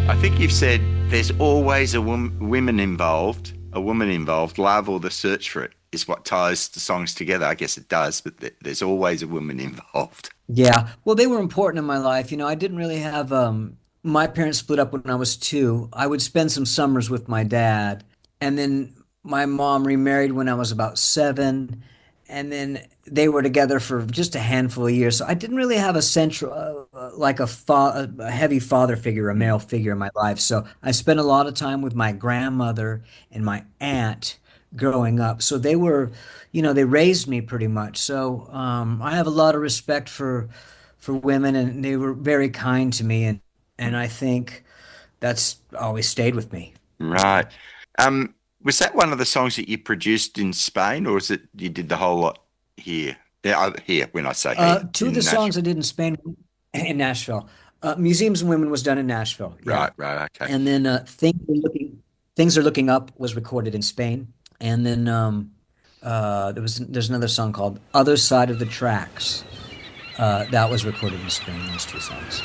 I think you've said there's always a woman involved. Love or the search for it is what ties the songs together. I guess it does, but there's always a woman involved. Yeah. Well, they were important in my life. I didn't really have my parents split up when I was two. I would spend some summers with my dad, and then my mom remarried when I was about seven, and then they were together for just a handful of years. So I didn't really have a central like a heavy father figure, a Mm. male figure in my life. So I spent a lot of time with my grandmother and my aunt growing up. So they raised me pretty much. So I have a lot of respect for women, and they were very kind to me, and I think that's always stayed with me. Right. Was that one of the songs that you produced in Spain, or was it you did the whole lot here? Yeah, here, when I say here, Two of the in songs Nashville. I did in Spain, in Nashville. Museums and Women was done in Nashville, yeah. Right, right, okay. And then Things Are Looking Up was recorded in Spain. And then there's another song called Other Side of the Tracks. That was recorded in Spain, those two songs.